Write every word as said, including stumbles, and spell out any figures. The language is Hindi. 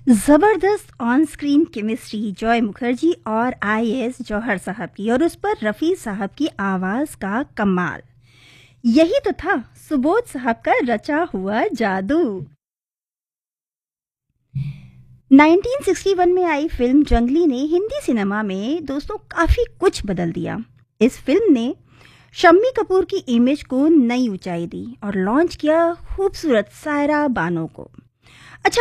जबरदस्त on screen chemistry Joy Mukherjee और आईएएस जौहर साहब की, और उस पर रफ़ी साहब की आवाज का कमाल। यही तो था सुबोध साहब का रचा हुआ जादू। नाइनटीन सिक्सटी वन में आई फिल्म जंगली ने हिंदी सिनेमा में दोस्तों काफी कुछ बदल दिया। इस फिल्म ने शम्मी कपूर की इमेज को नई ऊंचाई दी और लॉन्च किया खूबसूरत सायरा बानो को। अच्छा,